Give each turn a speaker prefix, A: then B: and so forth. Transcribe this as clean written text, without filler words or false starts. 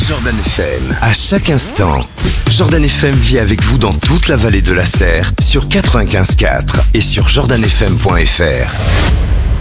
A: Jordan FM. À chaque instant, Jordan FM vit avec vous dans toute la vallée de la Serre sur 95.4 et sur jordanfm.fr.